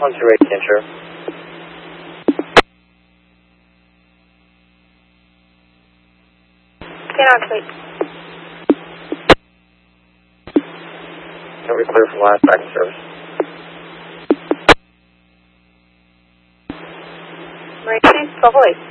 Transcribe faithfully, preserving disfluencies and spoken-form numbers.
one two eight, ensure. Get on, please. Can we clear for last back in service? Marine Chief, twelve oh eight.